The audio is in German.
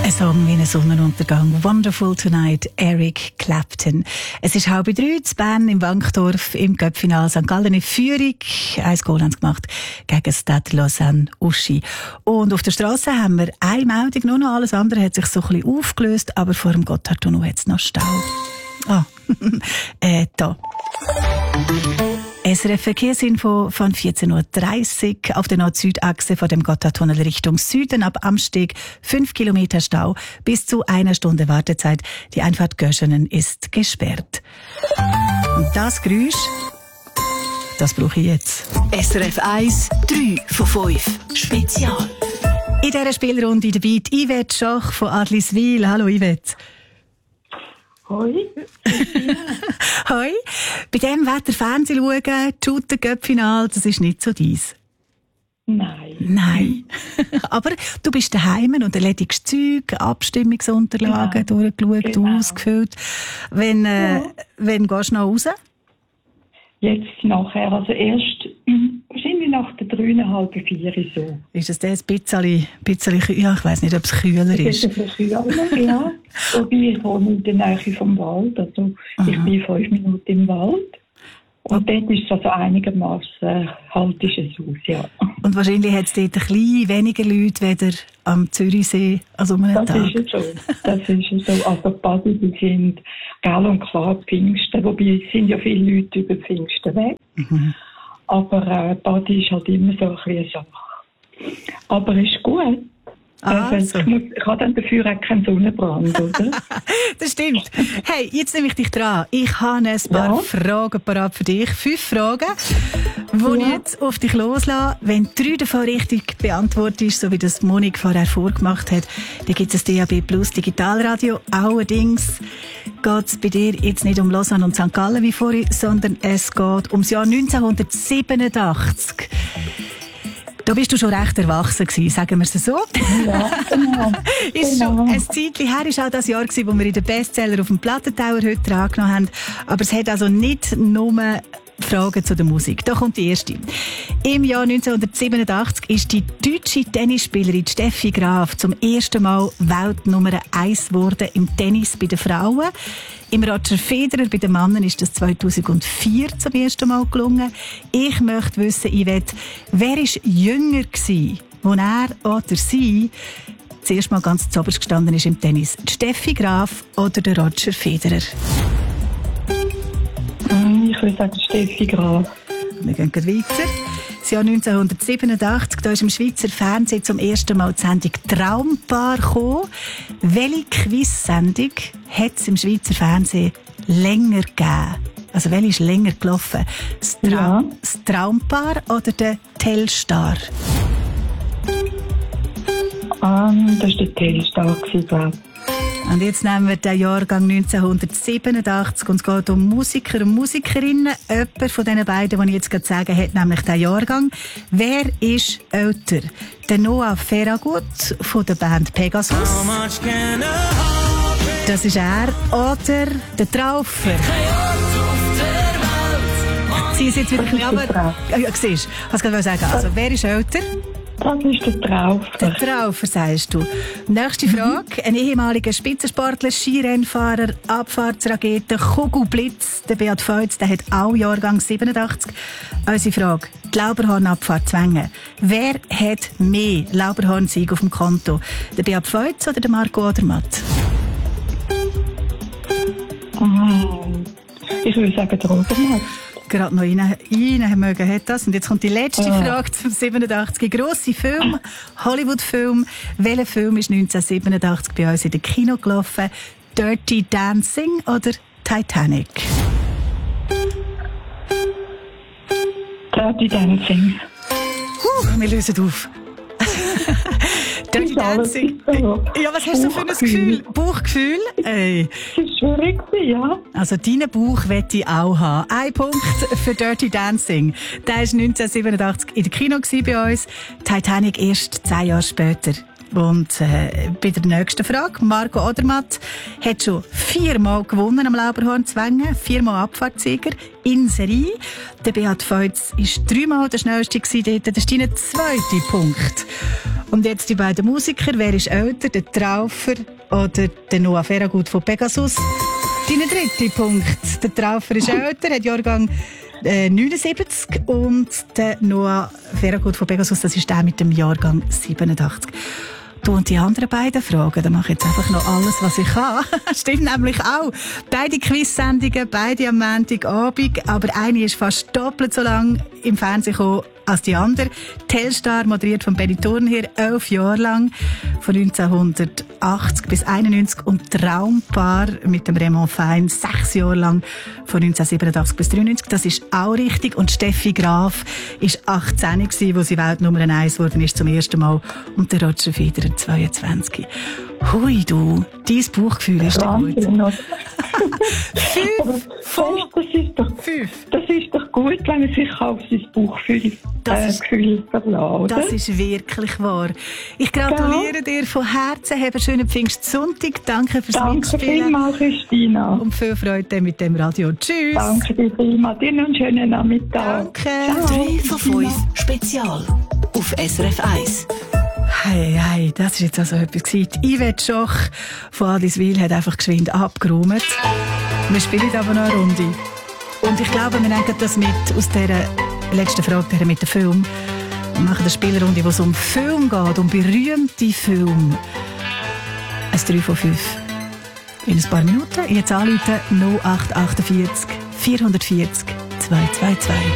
Ein Song wie ein Sonnenuntergang. Wonderful Tonight, Eric Clapton. Es ist 2:30 zu Bern im Wankdorf im Cup-Final. St. Gallen in Führung. 1 Goal haben sie gemacht gegen Stade Lausanne-Uschi. Und auf der Strasse haben wir eine Meldung, nur noch alles andere hat sich so ein bisschen aufgelöst, aber vor dem Gotthardtunnel hat es noch Stau. Da. SRF Verkehrsinfo von 14.30 Uhr auf der Nord-Süd-Achse von dem Gotthardtunnel Richtung Süden ab Amsteg 5 Kilometer Stau bis zu 1 Stunde Wartezeit. Die Einfahrt Göschenen ist gesperrt. Und das Geräusch, das brauche ich jetzt. SRF 1, 3 von 5. Spezial. In dieser Spielrunde dabei die Yvette Schoch von Adliswil. Hallo Yvette. Hoi. Hoi. Bei diesem Wetter Fernsehen schauen, Shooter Cup-Final, das ist nicht so deins. Nein. Aber du bist daheim und erledigst Zeug, Abstimmungsunterlagen durchgeschaut, ausgefüllt. Wenn gehst du noch raus? Jetzt nachher, also erst wahrscheinlich nach der 3,5, 4 so. Ist es ein bisschen ja, ich weiss nicht, ob es kühler ist. Es ist ein bisschen kühler, ja. Wobei ich wohne in der Nähe vom Wald, also ich bin 5 Minuten im Wald. Und dort ist es also einigermaßen halt ist es aus, ja. Und wahrscheinlich hat es dort ein bisschen weniger Leute weder am Zürichsee als um einen Tag. Das ist es so. Also die Badi, die sind gell und klar Pfingsten, wobei es sind ja viele Leute über Pfingsten weg. Mhm. Aber Badi ist halt immer so ein bisschen eine Sache. Aber es ist gut. Ich habe dann dafür auch keinen Sonnenbrand, oder? Das stimmt. Hey, jetzt nehme ich dich dran. Ich habe ein paar Fragen parat für dich. 5 Fragen, die ich jetzt auf dich loslasse. Wenn 3 davon richtig beantwortest, so wie das Monik vorher vorgemacht hat, dann gibt es DAB Plus Digitalradio. Allerdings geht es bei dir jetzt nicht um Lausanne und St. Gallen wie vorhin, sondern es geht ums Jahr 1987. Da bist du schon recht erwachsen gewesen, sagen wir es so. Ja, genau. Ist schon ein Zeitchen her, ist auch das Jahr gewesen, wo wir in den Bestseller auf dem Plattentower heute drangenommen haben. Aber es hat also nicht nur Fragen zu der Musik. Da kommt die erste. Im Jahr 1987 ist die deutsche Tennisspielerin Steffi Graf zum ersten Mal Weltnummer 1 geworden im Tennis bei den Frauen. Im Roger Federer bei den Männern ist das 2004 zum ersten Mal gelungen. Ich möchte wissen, Yvette, wer war jünger gewesen, als er oder sie zuerst mal ganz zuoberst gestanden ist im Tennis? Die Steffi Graf oder der Roger Federer? Ich würde sagen Steffi Graf. Wir gehen weiter. Das Jahr 1987, da ist im Schweizer Fernsehen zum ersten Mal die Sendung Traumpaar gekommen. Welche Quiz-Sendung hat es im Schweizer Fernsehen länger gegeben? Also welche ist länger gelaufen? Das Traumpaar oder der Telstar? Das war der Telstar, glaube ich. Und jetzt nehmen wir den Jahrgang 1987 und es geht um Musiker und Musikerinnen. Jemand von diesen beiden, die ich jetzt gerade sage, hat nämlich den Jahrgang. Wer ist älter? Der Noah Ferragut von der Band Pegasus. Das ist er. Oder der Traufer. Sie ist jetzt wirklich aber ja, siehst du, was ich sagen. Also, wer ist älter? Das ist der Traufer. Der Traufer, sagst du. Nächste Frage. Ein ehemaliger Spitzensportler, Skirennfahrer, Abfahrtsrakete, Kugelblitz, der Beat Feutz, der hat auch Jahrgang 87. Unsere Frage. Die Lauberhornabfahrt Wengen. Wer hat mehr Lauberhorn-Sieg auf dem Konto? Der Beat Feutz oder der Marco Odermatt? Ich würde sagen, der Odermatt. Gerade noch rein mögen hat das. Und jetzt kommt die letzte Frage zum 87. Grosse Film, Hollywood-Film. Welcher Film ist 1987 bei uns in den Kino gelaufen? Dirty Dancing oder Titanic? Dirty Dancing. Wir lösen auf. Dirty Dancing. Ja, was hast du für ein Gefühl? Bauchgefühl? Ey. Das ist schwierig, ja. Also, deinen Bauch möchte ich auch haben. Ein Punkt für Dirty Dancing. Der war 1987 in der Kino bei uns. Titanic erst 10 Jahre später Und bei der nächsten Frage, Marco Odermatt hat schon 4-mal gewonnen am Lauberhorn-Zwängen, 4-mal Abfahrtssieger in Serie. Der Beat Feutz war 3-mal der schnellste dort. Das ist dein zweiter Punkt. Und jetzt die beiden Musiker. Wer ist älter, der Traufer oder der Noah Ferragut von Pegasus? Dein dritter Punkt. Der Traufer ist älter, hat Jahrgang 79 und der Noah Ferragut von Pegasus, das ist der mit dem Jahrgang 87. Du und die anderen beiden Fragen, da mache ich jetzt einfach noch alles, was ich kann. Stimmt nämlich auch. Beide Quiz-Sendungen, beide am Montagabend, aber eine ist fast doppelt so lang im Fernsehen gekommen als die andere. Telstar, moderiert von Benny Thurnherr, 11 Jahre lang, von 1980 bis 91 und Traumpaar mit dem Raymond Fein, 6 Jahre lang, von 1987 bis 93. Das ist auch richtig. Und Steffi Graf war 18 gewesen, wo sie Weltnummer 1 geworden ist zum ersten Mal. Und der Roger Federer 22. Hui du, dein Bauchgefühl ist doch gut. 5 von 5. Das ist doch gut, wenn man sich auf sein Bauchgefühl verlässt. Das ist wirklich wahr. Ich gratuliere dir von Herzen. Hab einen schönen Pfingstsonntag. Danke fürs Mitspielen. Danke vielmals, Christina. Und viel Freude mit dem Radio. Tschüss. Danke dir vielmals. Dir noch einen schönen Nachmittag. Danke. 3 von 5 Spezial auf SRF 1. Hey, das war jetzt also etwas gewesen. Yvette Schoch von Adliswil hat einfach geschwind abgeräumt. Wir spielen aber noch eine Runde. Und ich glaube, wir nehmen das mit aus dieser letzten Frage mit dem Film. Wir machen eine Spielrunde, wo es um Film geht, um berühmte Filme. Ein 3 von 5. In ein paar Minuten. Jetzt anrufen 0848 440 222.